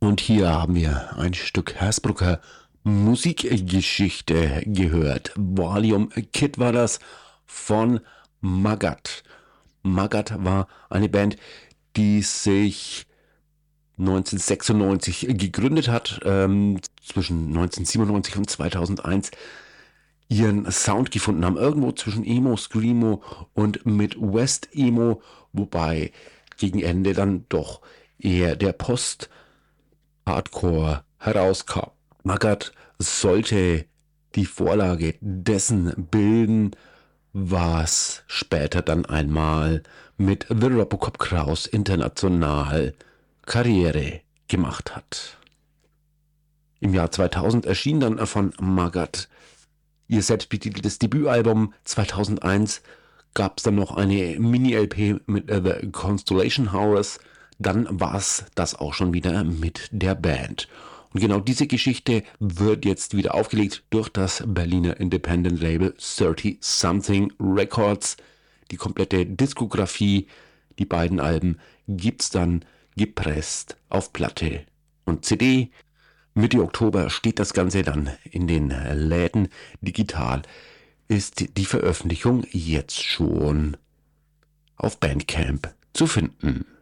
Und hier haben wir ein Stück Hersbrucker Musikgeschichte gehört. Valium Kid war das von Magat. Magat war eine Band, die sich 1996 gegründet hat, zwischen 1997 und 2001 ihren Sound gefunden haben, irgendwo zwischen Emo, Screamo und Midwest Emo, wobei gegen Ende dann doch eher der Post-Hardcore herauskam. Magat sollte die Vorlage dessen bilden, was später dann einmal mit The Robocop Kraus international Karriere gemacht hat. Im Jahr 2000 erschien dann von Magat ihr selbstbetiteltes Debütalbum. 2001 gab es dann noch eine Mini-LP mit The Constellation Hours. Dann war es das auch schon wieder mit der Band. Und genau diese Geschichte wird jetzt wieder aufgelegt durch das Berliner Independent Label 30 Something Records. Die komplette Diskografie, die beiden Alben, gibt's dann gepresst auf Platte und CD. Mitte Oktober steht das Ganze dann in den Läden. Digital ist die Veröffentlichung jetzt schon auf Bandcamp zu finden.